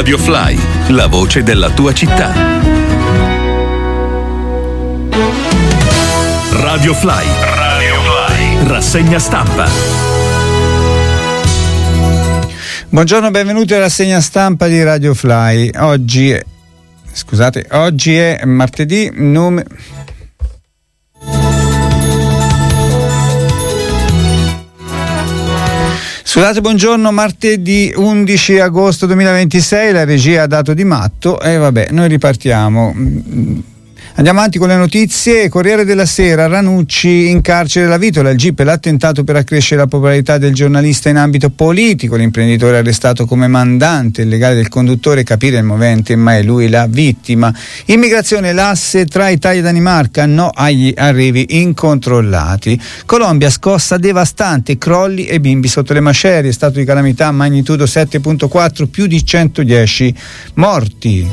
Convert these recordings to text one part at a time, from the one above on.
Radio Fly, la voce della tua città. Radio Fly. Radio Fly. Rassegna stampa. Buongiorno, benvenuti alla rassegna stampa di Radio Fly. Oggi è martedì buongiorno, martedì 11 agosto 2026, la regia ha dato di matto e noi ripartiamo. Andiamo avanti con le notizie. Corriere della Sera, Ranucci in carcere la Vitola, il GIP l'attentato per accrescere la popolarità del giornalista in ambito politico, l'imprenditore arrestato come mandante, il legale del conduttore, capire il movente ma è lui la vittima. Immigrazione, l'asse tra Italia e Danimarca, no agli arrivi incontrollati. Colombia, scossa devastante, crolli e bimbi sotto le macerie, stato di calamità magnitudo 7.4, più di 110 morti.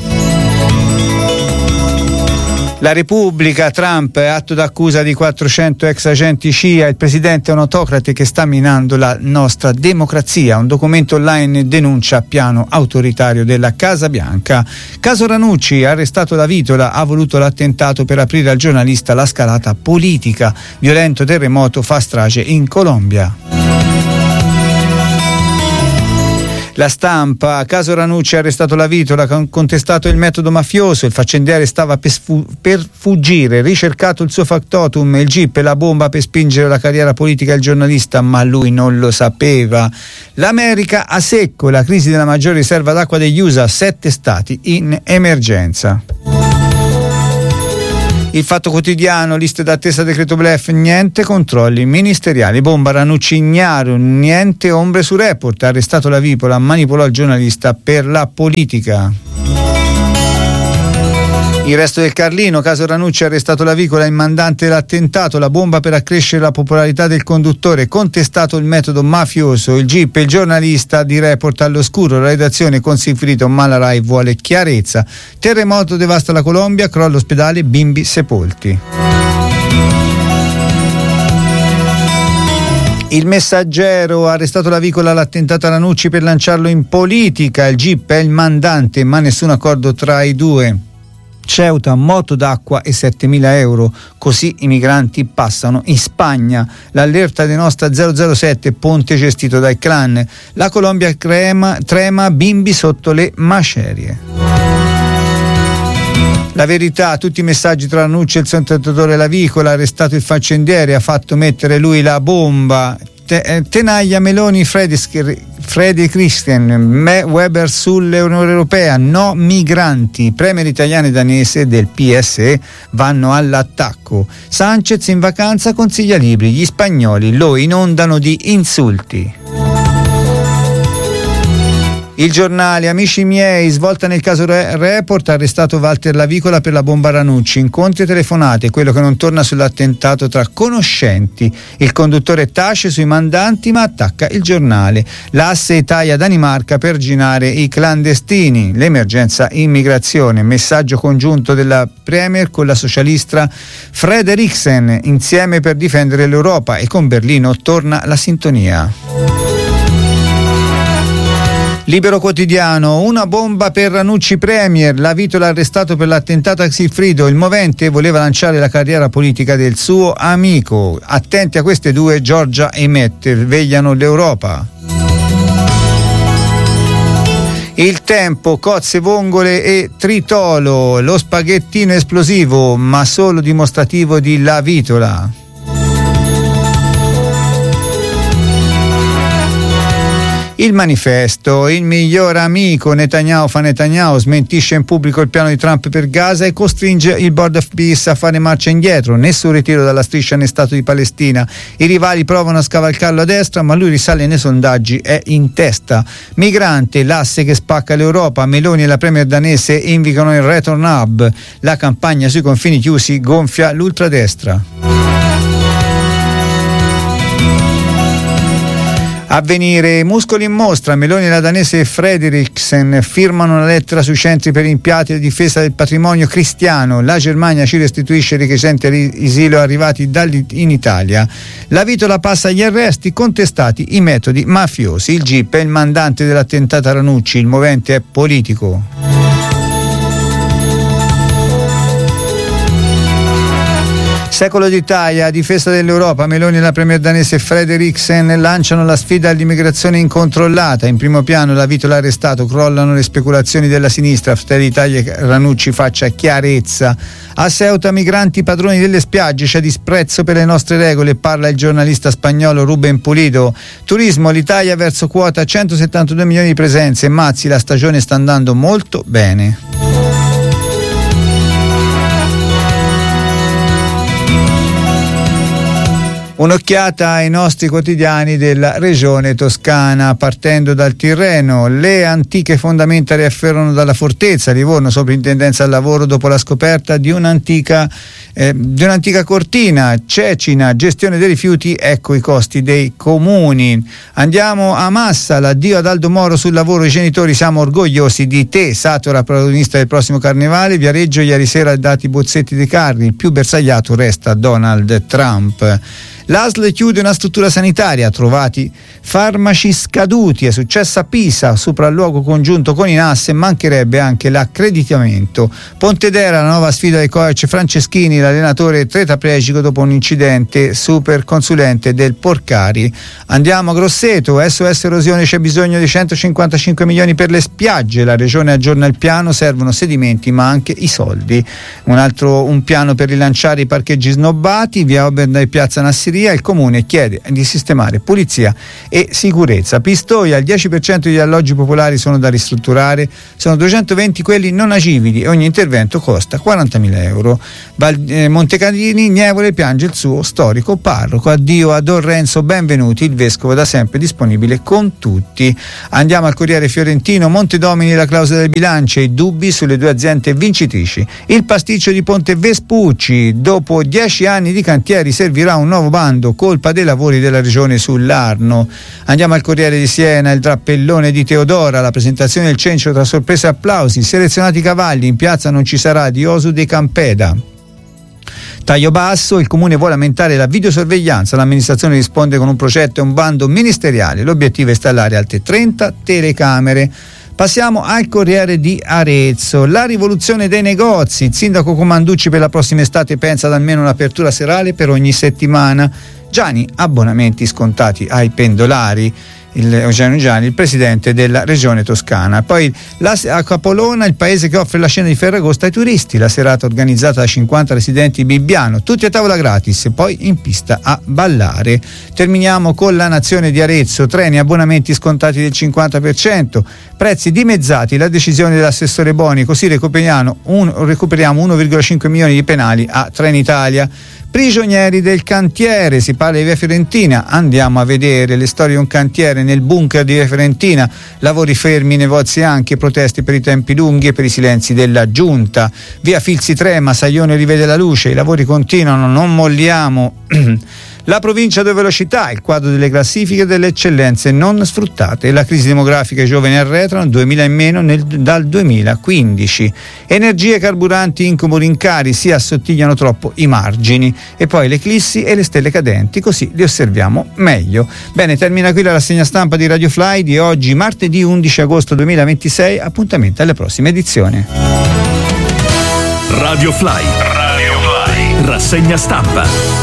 La Repubblica, Trump, atto d'accusa di 400 ex agenti CIA, il presidente è un autocrate che sta minando la nostra democrazia. Un documento online denuncia piano autoritario della Casa Bianca. Caso Ranucci, arrestato la Vitola, ha voluto l'attentato per aprire al giornalista la scalata politica. Violento terremoto fa strage in Colombia. La Stampa, caso Ranucci, arrestato la Vitola, contestato il metodo mafioso, il faccendiere stava per fuggire, ricercato il suo factotum, il GIP e la bomba per spingere la carriera politica del giornalista, ma lui non lo sapeva. L'America a secco, la crisi della maggiore riserva d'acqua degli USA, 7 stati in emergenza. Il Fatto Quotidiano, liste d'attesa decreto bluff, niente controlli ministeriali, bomba Ranucci ignaro, niente ombre su Report, arrestato la Vitola, manipolò il giornalista per la politica. Il Resto del Carlino, caso Ranucci, arrestato la Vitola, il mandante dell'attentato, la bomba per accrescere la popolarità del conduttore, contestato il metodo mafioso, il GIP e il giornalista di Report all'oscuro, la redazione con Sigfrido, ma la Rai vuole chiarezza. Terremoto devasta la Colombia, crolla ospedale, bimbi sepolti. Il Messaggero, arrestato la Vitola, l'attentato a Ranucci per lanciarlo in politica, il GIP è il mandante ma nessun accordo tra i due. Ceuta, moto d'acqua e 7.000 euro, così i migranti passano in Spagna. L'allerta di Nostra 007, ponte gestito dai clan. La Colombia trema, bimbi sotto le macerie. La Verità, tutti i messaggi tra Ranucci e il suo intentatore la Vitola, arrestato il faccendiere, ha fatto mettere lui la bomba. Tenaglia, Meloni, Freddy Christian, Weber sull'Unione Europea, no migranti, premier italiano e danese del PSE vanno all'attacco. Sanchez in vacanza consiglia libri, gli spagnoli lo inondano di insulti. Il Giornale, amici miei, svolta nel caso Report, arrestato Walter La Vitola per la bomba Ranucci, incontri e telefonate, quello che non torna sull'attentato tra conoscenti, il conduttore tace sui mandanti ma attacca il Giornale, l'asse Italia-Danimarca per girare i clandestini, l'emergenza immigrazione, messaggio congiunto della Premier con la socialista Frederiksen, insieme per difendere l'Europa e con Berlino torna la sintonia. Libero Quotidiano, una bomba per Ranucci premier, la Vitola arrestato per l'attentato a Sigfrido, il movente voleva lanciare la carriera politica del suo amico. Attenti a queste due, Giorgia e Matt vegliano l'Europa. Il Tempo, cozze, vongole e tritolo, lo spaghettino esplosivo ma solo dimostrativo di La Vitola. Il Manifesto, il miglior amico Netanyahu smentisce in pubblico il piano di Trump per Gaza e costringe il Board of Peace a fare marcia indietro, nessun ritiro dalla striscia né Stato di Palestina, i rivali provano a scavalcarlo a destra ma lui risale nei sondaggi, è in testa. Migrante, l'asse che spacca l'Europa, Meloni e la premier danese invocano il Return Hub, la campagna sui confini chiusi gonfia l'ultradestra. Avvenire, muscoli in mostra, Meloni e la danese Frederiksen firmano una lettera sui centri per impianti e difesa del patrimonio cristiano. La Germania ci restituisce i richiedenti asilo arrivati in Italia. La Vitola passa agli arresti, contestati i metodi mafiosi. Il GIP è il mandante dell'attentato a Ranucci, il movente è politico. Secolo d'Italia, difesa dell'Europa, Meloni e la premier danese Frederiksen lanciano la sfida all'immigrazione incontrollata. In primo piano la Vitola arrestato, crollano le speculazioni della sinistra, Fratelli d'Italia e Ranucci faccia chiarezza. A Ceuta migranti padroni delle spiagge, c'è disprezzo per le nostre regole, parla il giornalista spagnolo Ruben Pulido. Turismo, l'Italia verso quota 172 milioni di presenze, Mazzi, la stagione sta andando molto bene. Un'occhiata ai nostri quotidiani della regione toscana, partendo dal Tirreno. Le antiche fondamenta riafferrano dalla fortezza. Livorno, soprintendenza al lavoro dopo la scoperta di un'antica cortina. Cecina, gestione dei rifiuti, ecco i costi dei comuni. Andiamo a Massa, l'addio ad Aldo Moro sul lavoro, i genitori siamo orgogliosi di te. Satora, protagonista del prossimo carnevale. Viareggio, ieri sera dati bozzetti dei carri, il più bersagliato resta Donald Trump. L'ASL chiude una struttura sanitaria, trovati farmaci scaduti, è successo a Pisa, sopralluogo congiunto con i NAS e mancherebbe anche l'accreditamento. Pontedera, la nuova sfida del coach Franceschini, l'allenatore tetraplegico dopo un incidente, super consulente del Porcari. Andiamo a Grosseto, SOS Erosione, c'è bisogno di 155 milioni per le spiagge, la regione aggiorna il piano, servono sedimenti ma anche i soldi. Un piano per rilanciare i parcheggi snobbati, via Oberda e piazza Nassiria. Il comune chiede di sistemare pulizia e sicurezza. Pistoia, il 10% degli alloggi popolari sono da ristrutturare, sono 220 quelli non agibili e ogni intervento costa 40.000 euro. Montecatini, Nievole piange il suo storico parroco. Addio a Don Renzo, benvenuti, il vescovo da sempre disponibile con tutti. Andiamo al Corriere Fiorentino, Montedomini, la clausola del bilancio, i dubbi sulle due aziende vincitrici. Il pasticcio di Ponte Vespucci, dopo 10 anni di cantieri servirà un nuovo bando, colpa dei lavori della regione sull'Arno. Andiamo al Corriere di Siena, il drappellone di Teodora, la presentazione del cencio tra sorprese e applausi, selezionati i cavalli, in piazza non ci sarà di Osu de Campeda. Taglio basso, il comune vuole aumentare la videosorveglianza, l'amministrazione risponde con un progetto e un bando ministeriale, l'obiettivo è installare altre 30 telecamere. Passiamo al Corriere di Arezzo, la rivoluzione dei negozi, il sindaco Comanducci per la prossima estate pensa ad almeno un'apertura serale per ogni settimana. Gianni, abbonamenti scontati ai pendolari. Eugenio Gianni, il presidente della regione toscana. Poi a Capolona, il paese che offre la scena di Ferragosto ai turisti, la serata organizzata da 50 residenti Bibbiano, tutti a tavola gratis e poi in pista a ballare. Terminiamo con la Nazione di Arezzo, treni, abbonamenti scontati del 50%, prezzi dimezzati, la decisione dell'assessore Boni, così recuperiamo 1,5 milioni di penali a Trenitalia. Prigionieri del cantiere, si parla di Via Fiorentina, andiamo a vedere le storie di un cantiere nel bunker di Via Fiorentina, lavori fermi, negozi anche, proteste per i tempi lunghi e per i silenzi della giunta. Via Filzi trema, Saglione rivede la luce, i lavori continuano, non molliamo. La provincia due velocità, il quadro delle classifiche delle eccellenze non sfruttate, la crisi demografica, i giovani arretrano, 2000 in meno dal 2015. Energie, carburanti, incubo, rincari, si assottigliano troppo i margini. E poi le eclissi e le stelle cadenti, così li osserviamo meglio. Bene, termina qui la rassegna stampa di Radio Fly di oggi, martedì 11 agosto 2026, appuntamento alla prossima edizione. Radio Fly, rassegna stampa.